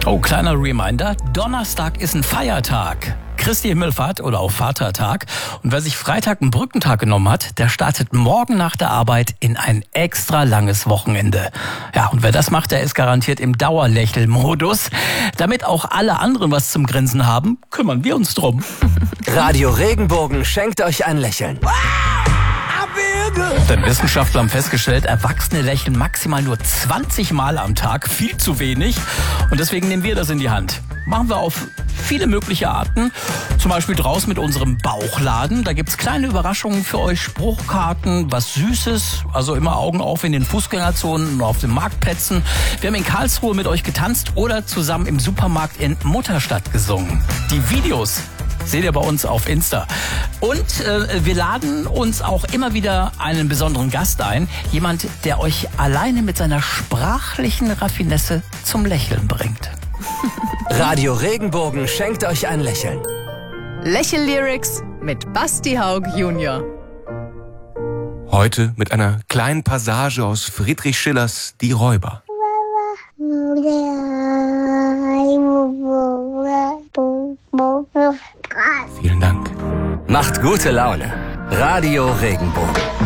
Oh, kleiner Reminder, Donnerstag ist ein Feiertag. Christi Himmelfahrt oder auch Vatertag. Und wer sich Freitag einen Brückentag genommen hat, der startet morgen nach der Arbeit in ein extra langes Wochenende. Ja, und wer das macht, der ist garantiert im Dauerlächelmodus. Damit auch alle anderen was zum Grinsen haben, kümmern wir uns drum. Radio Regenbogen schenkt euch ein Lächeln. Denn Wissenschaftler haben festgestellt, Erwachsene lächeln maximal nur 20 Mal am Tag. Viel zu wenig. Und deswegen nehmen wir das in die Hand. Machen wir auf viele mögliche Arten. Zum Beispiel draußen mit unserem Bauchladen. Da gibt's kleine Überraschungen für euch. Spruchkarten, was Süßes. Also immer Augen auf in den Fußgängerzonen und auf den Marktplätzen. Wir haben in Karlsruhe mit euch getanzt oder zusammen im Supermarkt in Mutterstadt gesungen. Die Videos seht ihr bei uns auf Insta. Und wir laden uns auch immer wieder einen besonderen Gast ein. Jemand, der euch alleine mit seiner sprachlichen Raffinesse zum Lächeln bringt. Radio Regenbogen schenkt euch ein Lächeln. Lächel-Lyrics mit Basti Haug Junior. Heute mit einer kleinen Passage aus Friedrich Schillers Die Räuber. Vielen Dank. Macht gute Laune. Radio Regenbogen.